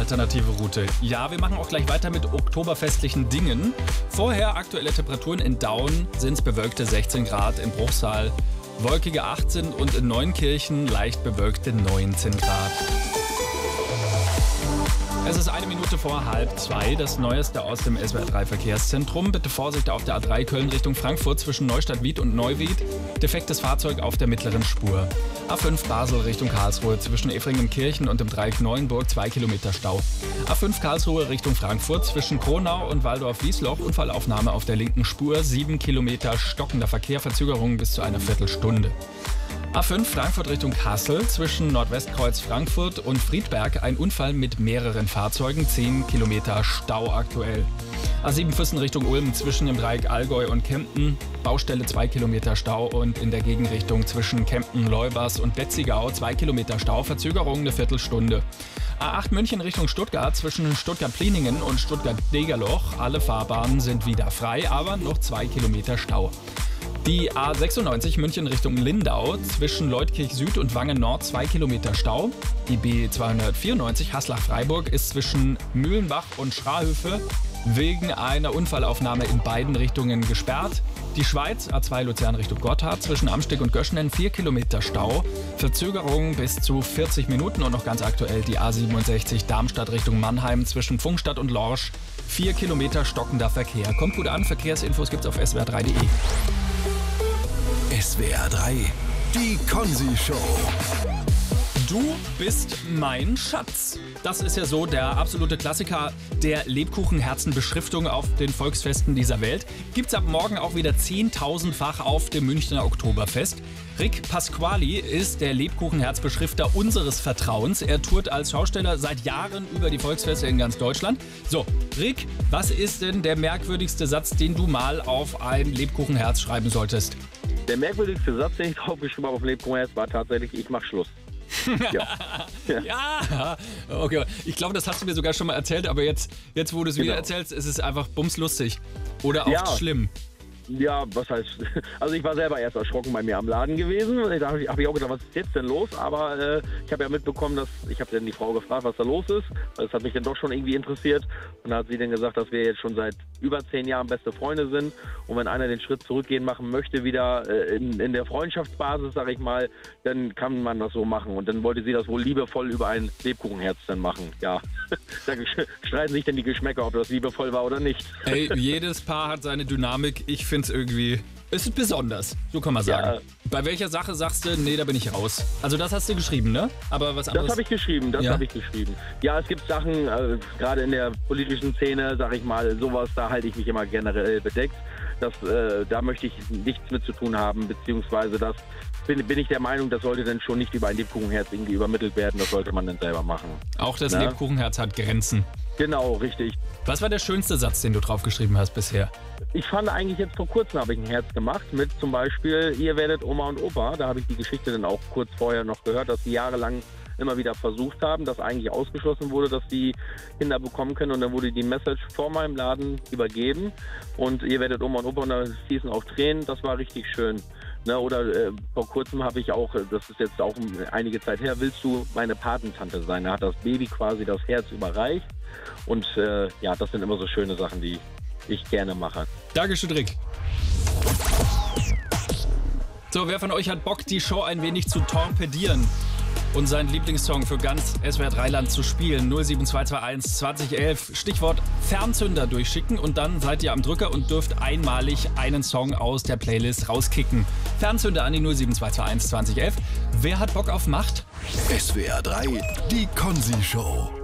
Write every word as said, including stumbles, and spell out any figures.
alternative Route. Ja, wir machen auch gleich weiter mit oktoberfestlichen Dingen. Vorher aktuelle Temperaturen in Daun sind es bewölkte sechzehn Grad, in Bruchsal wolkige achtzehn und in Neunkirchen leicht bewölkte neunzehn Grad. Es ist eine Minute vor halb zwei. Das Neueste aus dem S W R drei Verkehrszentrum. Bitte Vorsicht auf der A drei Köln Richtung Frankfurt zwischen Neustadt-Wied und Neuwied. Defektes Fahrzeug auf der mittleren Spur. A fünf Basel Richtung Karlsruhe zwischen Efringenkirchen und dem Dreieck Neuenburg zwei Kilometer Stau. A fünf Karlsruhe Richtung Frankfurt zwischen Kronau und Waldorf-Wiesloch Unfallaufnahme auf der linken Spur. sieben Kilometer stockender Verkehr, Verzögerungen bis zu einer Viertelstunde. A fünf Frankfurt Richtung Kassel zwischen Nordwestkreuz Frankfurt und Friedberg ein Unfall mit mehreren Fahrzeugen, zehn Kilometer Stau aktuell. A sieben Füssen Richtung Ulm zwischen dem Dreieck Allgäu und Kempten, Baustelle zwei Kilometer Stau und in der Gegenrichtung zwischen Kempten, Leubers und Betzigau zwei Kilometer Stau, Verzögerung eine Viertelstunde. A acht München Richtung Stuttgart zwischen Stuttgart-Pliningen und Stuttgart-Degerloch, alle Fahrbahnen sind wieder frei, aber noch zwei Kilometer Stau. Die A sechsundneunzig München Richtung Lindau zwischen Leutkirch Süd und Wangen Nord zwei Kilometer Stau. Die B zweihundertvierundneunzig Haslach-Freiburg ist zwischen Mühlenbach und Schrahöfe wegen einer Unfallaufnahme in beiden Richtungen gesperrt. Die Schweiz A zwei Luzern Richtung Gotthard zwischen Amsteg und Göschenen vier Kilometer Stau. Verzögerung bis zu vierzig Minuten und noch ganz aktuell die A siebenundsechzig Darmstadt Richtung Mannheim zwischen Pfungstadt und Lorsch vier Kilometer stockender Verkehr. Kommt gut an, Verkehrsinfos gibt's auf S W R drei punkt de. S W R drei, die Konzi-Show. Du bist mein Schatz. Das ist ja so der absolute Klassiker der Lebkuchenherzenbeschriftung auf den Volksfesten dieser Welt. Gibt's ab morgen auch wieder zehntausendfach auf dem Münchner Oktoberfest. Rick Pasquali ist der Lebkuchenherzbeschrifter unseres Vertrauens. Er tourt als Schausteller seit Jahren über die Volksfeste in ganz Deutschland. So, Rick, was ist denn der merkwürdigste Satz, den du mal auf ein Lebkuchenherz schreiben solltest? Der merkwürdigste Satz, den ich draufgeschrieben habe auf Lebkuchenherz, war tatsächlich, ich mach Schluss. Ja. Ja, okay. Ich glaube, das hast du mir sogar schon mal erzählt, aber jetzt, jetzt wo du es genau. wieder erzählst, ist es einfach bumslustig. Oder auch ja. schlimm. Ja, was heißt, also ich war selber erst erschrocken bei mir am Laden gewesen. Da habe ich, hab ich auch gedacht, was ist jetzt denn los? Aber äh, ich habe ja mitbekommen, dass, ich habe dann die Frau gefragt, was da los ist. Das hat mich dann doch schon irgendwie interessiert. Und da hat sie dann gesagt, dass wir jetzt schon seit über zehn Jahren beste Freunde sind. Und wenn einer den Schritt zurückgehen machen möchte, wieder äh, in, in der Freundschaftsbasis, sag ich mal, dann kann man das so machen. Und dann wollte sie das wohl liebevoll über ein Lebkuchenherz dann machen. Ja, da streiten sich dann die Geschmäcker, ob das liebevoll war oder nicht. Hey, jedes Paar hat seine Dynamik. Ich finde es irgendwie, es ist besonders, so kann man sagen. Ja. Bei welcher Sache sagst du, nee, da bin ich raus? Also das hast du geschrieben, ne? Aber was anderes? Das habe ich geschrieben, das ja. habe ich geschrieben. Ja, es gibt Sachen, äh, gerade in der politischen Szene, sag ich mal, sowas, da halte ich mich immer generell bedeckt. Das, äh, da möchte ich nichts mit zu tun haben, beziehungsweise das bin, bin ich der Meinung, das sollte dann schon nicht über ein Lebkuchenherz irgendwie übermittelt werden, das sollte man dann selber machen. Auch das Na? Lebkuchenherz hat Grenzen. Genau, richtig. Was war der schönste Satz, den du draufgeschrieben hast bisher? Ich fand eigentlich jetzt vor kurzem habe ich ein Herz gemacht mit zum Beispiel, ihr werdet Oma und Opa. Da habe ich die Geschichte dann auch kurz vorher noch gehört, dass sie jahrelang immer wieder versucht haben, dass eigentlich ausgeschlossen wurde, dass die Kinder bekommen können. Und dann wurde die Message vor meinem Laden übergeben. Und ihr werdet Oma und Opa, und da fließen auch Tränen. Das war richtig schön. Ne, oder äh, vor kurzem habe ich auch, das ist jetzt auch einige Zeit her, willst du meine Patentante sein? Da hat das Baby quasi das Herz überreicht. Und äh, ja, das sind immer so schöne Sachen, die ich gerne mache. Dankeschön, Rick. So, wer von euch hat Bock, die Show ein wenig zu torpedieren und seinen Lieblingssong für ganz S W R drei Land zu spielen? null sieben zwei zwei eins zwanzig elf, Stichwort Fernzünder durchschicken und dann seid ihr am Drücker und dürft einmalig einen Song aus der Playlist rauskicken. Fernzünder an die null sieben zwei zwei eins zwanzig elf. Wer hat Bock auf Macht? S W R drei, die Konzi-Show.